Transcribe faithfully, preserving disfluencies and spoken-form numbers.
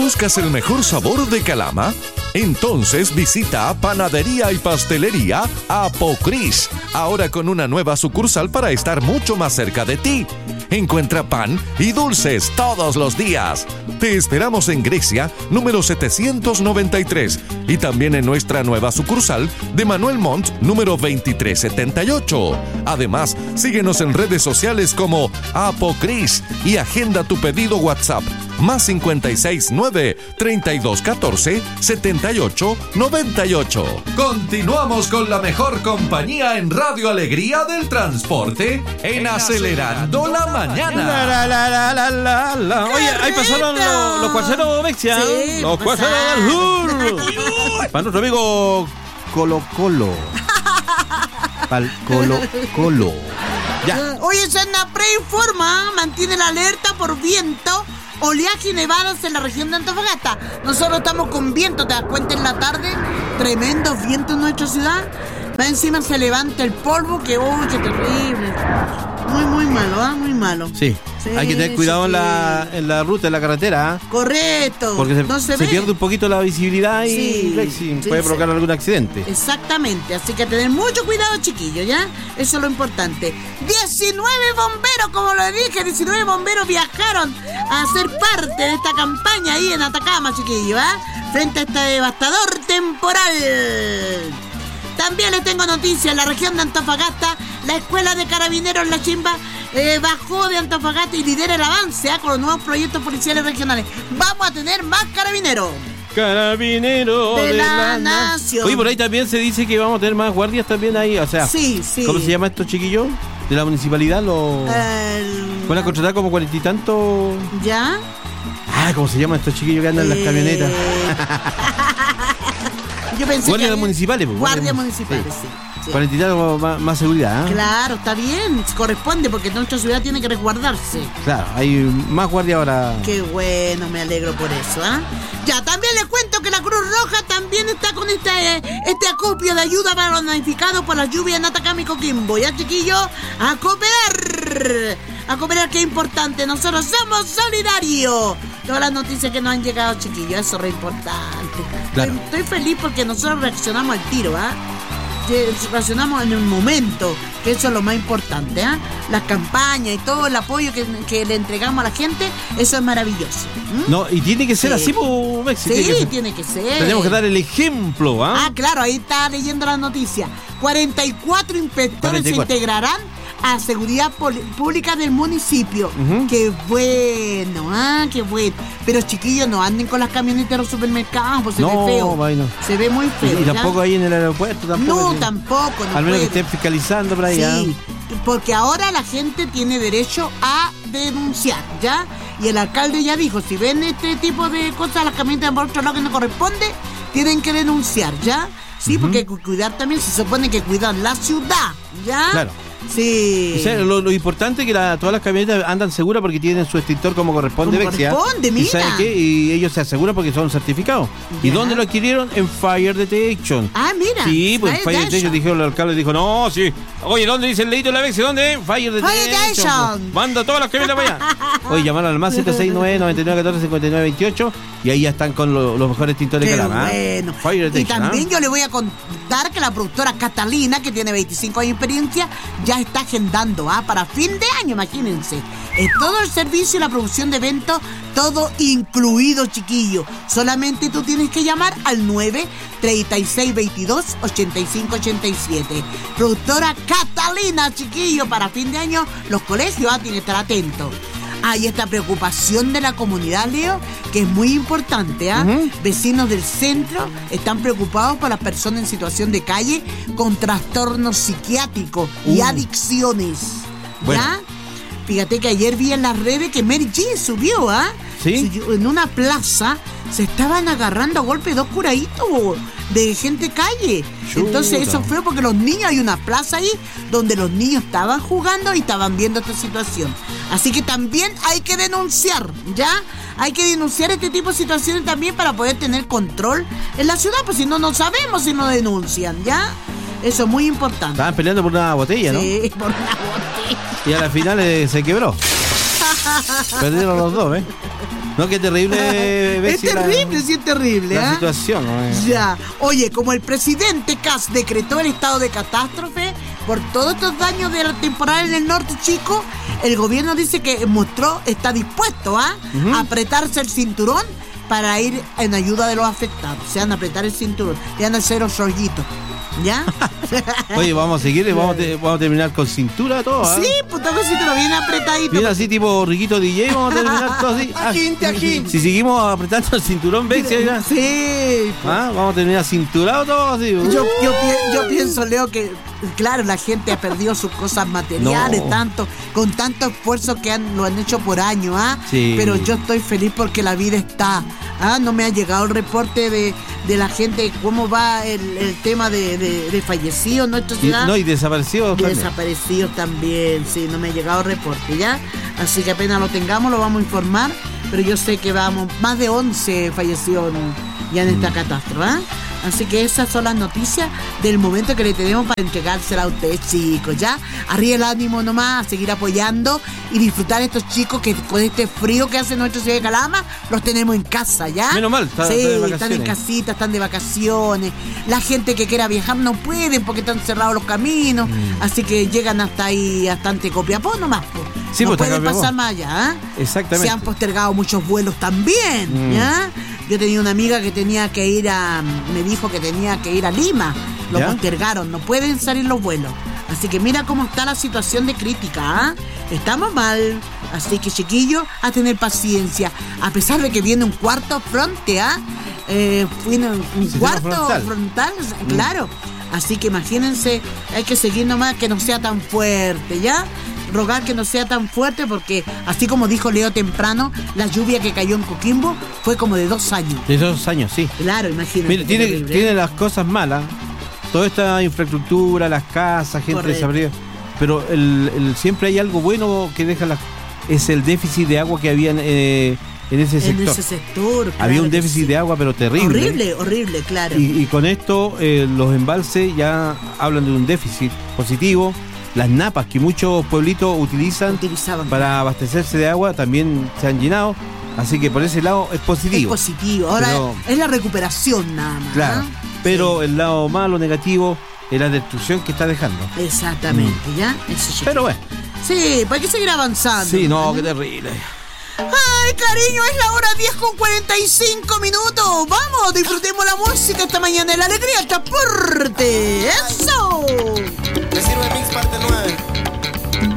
¿Buscas el mejor sabor de Calama? Entonces visita Panadería y Pastelería Apocris, ahora con una nueva sucursal para estar mucho más cerca de ti. Encuentra pan y dulces todos los días. Te esperamos en Grecia, número setecientos noventa y tres, y también en nuestra nueva sucursal de Manuel Montt, número veintitrés setenta y ocho. Además, síguenos en redes sociales como Apocris y agenda tu pedido WhatsApp más cincuenta y seis nueve, treinta y dos catorce, setenta y ocho noventa y ocho. Continuamos con la mejor compañía en Radio Alegría del Transporte en Acelerando la Mañana. La, la, la, la, la, la. Oye, ahí pasaron los, los cuaceros Vexia. Sí, los cuaceros del sur. Para nuestro amigo Colo Colo. Pal Colo Colo. Ya. Oye, Senapred informa, mantiene la alerta por viento, oleaje y nevadas en la región de Antofagasta. Nosotros estamos con viento, ¿te das cuenta? En la tarde, tremendos vientos en nuestra ciudad. Va encima se levanta el polvo, que oh, qué terrible. Muy, muy malo, ¿ah? ¿eh? Muy malo. Sí. Sí, hay que tener cuidado sí. en, la, en la ruta, en la carretera. ¿eh? Correcto. Porque se, no se, se ve. pierde un poquito la visibilidad y sí, sí, sí, puede sí. provocar algún accidente. Exactamente, así que tener mucho cuidado, chiquillos, ¿ya? Eso es lo importante. diecinueve bomberos, como lo dije, diecinueve bomberos viajaron a ser parte de esta campaña ahí en Atacama, chiquillos, ¿eh? Frente a este devastador temporal. También les tengo noticias, en la región de Antofagasta, la escuela de carabineros La Chimba eh, bajó de Antofagasta y lidera el avance ¿eh? con los nuevos proyectos policiales regionales. Vamos a tener más carabineros. Carabinero de, de la, la nación. Oye, por ahí también se dice que vamos a tener más guardias también ahí, o sea, sí, sí. ¿cómo se llama estos chiquillos? De la municipalidad, los El... van a contratar como cuarenta y tantos. ¿Ya? Ah, ¿cómo se llaman estos chiquillos que andan en eh... las camionetas? Yo pensé guardias que municipales, pues, guardias guardias municipales, sí. sí. cuarenta y tantos más, más seguridad, ¿eh? Claro, está bien, corresponde porque nuestra ciudad tiene que resguardarse. Claro, hay más guardia ahora. Qué bueno, me alegro por eso, ¿ah? ¿eh? Ya, también les cuento que la Cruz Roja también está con este, este acopio de ayuda para los damnificados por las lluvias en Atacama y Coquimbo. Ya, chiquillos, a cooperar. A cooperar, que es importante. Nosotros somos solidarios. Todas las noticias que nos han llegado, chiquillos, eso es re importante. Claro. Estoy, estoy feliz porque nosotros reaccionamos al tiro, ¿ah? ¿eh? Reaccionamos en un momento, que eso es lo más importante, ¿eh? Las campañas y todo el apoyo que, que le entregamos a la gente, eso es maravilloso. ¿Mm? No, y tiene que ser sí. así, pues, Mexi. Sí, tiene que, tiene que ser. Tenemos que dar el ejemplo, ¿ah? Ah, claro, ahí está leyendo las noticias. cuarenta y cuatro inspectores cuarenta y cuatro se integrarán a seguridad pol- pública del municipio. Uh-huh. Qué bueno, ah, qué bueno. Pero chiquillos, no anden con las camionetas de los supermercados, pues se no, ve feo. Bueno. Se ve muy feo. Y, y tampoco ahí en el aeropuerto, tampoco. No, que, tampoco. No al menos puede. que estén fiscalizando por ahí. Sí, ¿ah? porque ahora la gente tiene derecho a denunciar, ¿ya? Y el alcalde ya dijo, si ven este tipo de cosas, las camionetas por otro lado que no corresponde, tienen que denunciar, ¿ya? Sí, uh-huh. porque hay que cuidar también, se supone que cuidan la ciudad, ¿ya? Claro. Sí. O sea, lo, lo importante es que la, todas las camionetas andan seguras porque tienen su extintor como corresponde. Como Vexia. corresponde, mira. ¿Y sabe qué? Y ellos se aseguran porque son certificados. ¿Ya? ¿Y dónde lo adquirieron? En Fire Detection. Ah, mira. Sí, pues Fire, Fire Detection, dijo el alcalde, dijo, no, sí. Oye, ¿dónde dice el dedito de la Vexia? ¿Dónde? Fire Detection. Fire Detection. Manda todas las camionetas para allá. Oye, llamaron al más siete seis nueve, nueve nueve uno cuatro, cinco nueve dos ocho y ahí ya están con lo, los mejores extintores de Calama. Bueno. Fire Detection. Y también ¿ah? yo le voy a contar que la productora Catalina, que tiene veinticinco años de experiencia, ya está agendando ¿ah? para fin de año, imagínense. Es todo el servicio y la producción de eventos, todo incluido, chiquillo. Solamente tú tienes que llamar al nueve, treinta y seis, veintidós, ochenta y cinco, ochenta y siete. Productora Catalina, chiquillo, para fin de año los colegios ¿ah? tienen que estar atentos. Hay esta preocupación de la comunidad, Leo, que es muy importante, ¿ah? ¿eh? Uh-huh. Vecinos del centro están preocupados por las personas en situación de calle con trastornos psiquiátricos uh. y adicciones. Bueno. ¿Ya? Fíjate que ayer vi en las redes que Mary G subió, ¿ah? ¿eh? ¿Sí? Subió en una plaza, se estaban agarrando a golpes dos curaditos de gente calle. Chuta. Entonces eso fue porque los niños, hay una plaza ahí donde los niños estaban jugando y estaban viendo esta situación. Así que también hay que denunciar, ¿ya? Hay que denunciar este tipo de situaciones también para poder tener control en la ciudad, pues si no, no sabemos si no denuncian, ¿ya? Eso es muy importante. Estaban peleando por una botella, ¿no? Sí, por una botella. Y a la final eh, se quebró. Perdieron los dos, ¿eh? No, qué terrible. Es terrible, la, sí es terrible. La ¿eh? situación. ¿no? Ya. Oye, como el presidente Kast decretó el estado de catástrofe por todos estos daños de la temporada en el norte, chico, el gobierno dice que mostró, está dispuesto ¿ah? uh-huh. a apretarse el cinturón para ir en ayuda de los afectados. Se van a apretar el cinturón, le van a hacer los rollitos. ¿Ya? Oye, vamos a seguir, vamos, te, vamos a terminar con cintura todo. ¿eh? Sí, puta que cintura bien apretadito. Mira, así tipo Riquito D J, vamos a terminar todo así. Aquí, aquí. Si seguimos apretando el cinturón, ¿ves? Sí. ¿Ah? Vamos a terminar cinturado todo así. Yo, yo, yo pienso, Leo, que claro, la gente ha perdido sus cosas materiales, no. tanto, con tanto esfuerzo que han, lo han hecho por años, ¿ah? Sí. Pero yo estoy feliz porque la vida está. ¿Ah? No me ha llegado el reporte de, de la gente, cómo va el, el tema de, de, de fallecidos en nuestra ciudad. Y, no, y desaparecidos también. Desaparecidos también, sí, no me ha llegado el reporte, ¿ya? Así que apenas lo tengamos, lo vamos a informar, pero yo sé que vamos, más de once fallecidos ya en esta mm. catástrofe, ¿ah? Así que esas son las noticias del momento que le tenemos para entregársela a ustedes, chicos, ¿ya? Arriba el ánimo nomás, a seguir apoyando y disfrutar de estos chicos que con este frío que hace nuestra ciudad de Calama, los tenemos en casa, ¿ya? Menos mal, está, sí, está de vacaciones. Están en casita, están de vacaciones. La gente que quiera viajar no pueden porque están cerrados los caminos, mm. así que llegan hasta ahí, hasta ante Copiapó nomás, pues. Sí, no pues pueden pasar más allá, ¿eh? Exactamente. Se han postergado muchos vuelos también, mm. ¿ya? Yo tenía una amiga que tenía que ir a... Me dijo que tenía que ir a Lima. Lo ¿Ya? postergaron, no pueden salir los vuelos. Así que mira cómo está la situación de crítica, ¿eh? Estamos mal. Así que, chiquillos, a tener paciencia. A pesar de que viene un cuarto fronte, ¿ah? ¿eh? Viene un, un cuarto frontal, frontal claro. Mm. Así que imagínense, hay que seguir nomás que no sea tan fuerte, ¿ya? Rogar que no sea tan fuerte porque, así como dijo Leo temprano, la lluvia que cayó en Coquimbo fue como de dos años. De dos años, sí. Claro, imagínate. Mira, tiene, tiene las cosas malas, toda esta infraestructura, las casas, gente desaparecida. Pero el, el, siempre hay algo bueno que deja la, es el déficit de agua que había en, eh, en ese sector. En ese sector, claro. Había un déficit sí. de agua, pero terrible. Horrible, horrible, claro. Y, y con esto, eh, los embalses ya hablan de un déficit positivo. Las napas que muchos pueblitos utilizan Utilizaban, para claro. abastecerse de agua también se han llenado. Así que por ese lado es positivo. Es positivo. Ahora pero, es la recuperación nada más. Claro. ¿eh? Pero sí. el lado malo, negativo, es la destrucción que está dejando. Exactamente, mm. ¿ya? Eso pero bueno. Sí, pues hay que seguir avanzando. Sí, no, ¿no? Qué terrible. Ay, cariño, es la hora diez con cuarenta y cinco minutos. Vamos, disfrutemos la música esta mañana, la alegría, el transporte. ¡Eso! Me sirve Mix parte nueve.